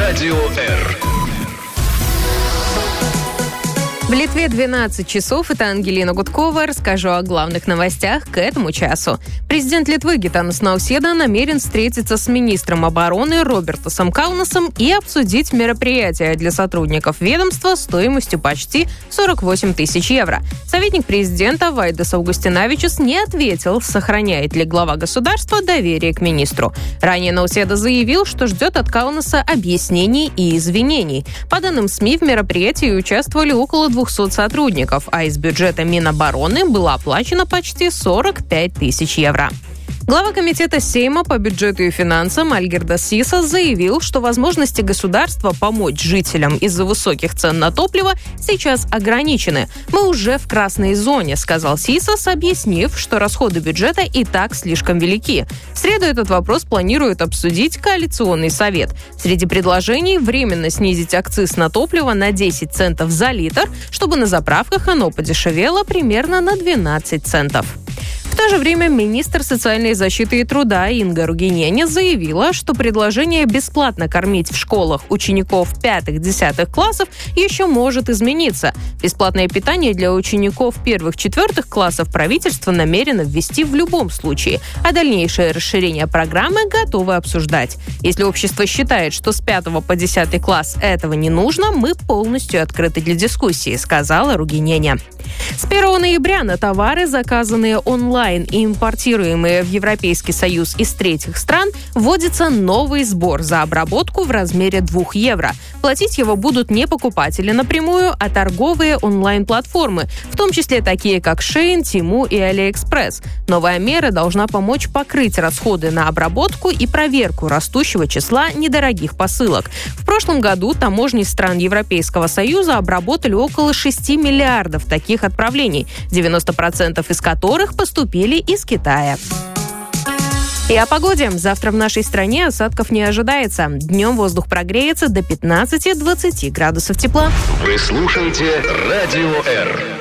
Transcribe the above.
Радио Р. В Литве 12 часов. Это Ангелина Гудкова. Расскажу о главных новостях к этому часу. Президент Литвы Гитанас Науседа намерен встретиться с министром обороны Робертасом Каунасом и обсудить мероприятия для сотрудников ведомства стоимостью почти 48 тысяч евро. Советник президента Вайдас Аугустинавичус не ответил, сохраняет ли глава государства доверие к министру. Ранее Науседа заявил, что ждет от Каунаса объяснений и извинений. По данным СМИ, в мероприятии участвовали около 200 сотрудников, а из бюджета Минобороны было оплачено почти 45 тысяч евро. Глава комитета Сейма по бюджету и финансам Альгирдас Сисас заявил, что возможности государства помочь жителям из-за высоких цен на топливо сейчас ограничены. «Мы уже в красной зоне», — сказал Сисас, объяснив, что расходы бюджета и так слишком велики. В среду этот вопрос планирует обсудить коалиционный совет. Среди предложений временно снизить акциз на топливо на 10 центов за литр, чтобы на заправках оно подешевело примерно на 12 центов. В то же время министр социальной защиты и труда Инга Ругинене заявила, что предложение бесплатно кормить в школах учеников 5-10 классов еще может измениться. Бесплатное питание для учеников 1-4 классов правительство намерено ввести в любом случае, а дальнейшее расширение программы готовы обсуждать. Если общество считает, что с 5 по 10 класс этого не нужно, мы полностью открыты для дискуссии, сказала Ругинене. С 1 ноября на товары, заказанные онлайн и импортируемые в Европейский Союз из третьих стран, вводится новый сбор за обработку в размере 2 евро. Платить его будут не покупатели напрямую, а торговые онлайн-платформы, в том числе такие как Shein, Temu и AliExpress. Новая мера должна помочь покрыть расходы на обработку и проверку растущего числа недорогих посылок. В прошлом году таможни стран Европейского Союза обработали около 6 миллиардов таких отправлений, 90% из которых поступили из Китая. И о погоде. Завтра в нашей стране осадков не ожидается. Днем воздух прогреется до 15-20 градусов тепла. Вы слушаете Радио Р.